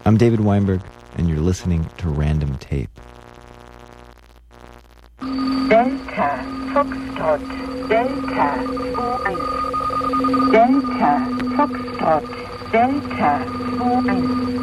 I'm David Weinberg, and you're listening to Random Tape. Delta Foxtrot Delta 21 Delta Foxtrot Delta 21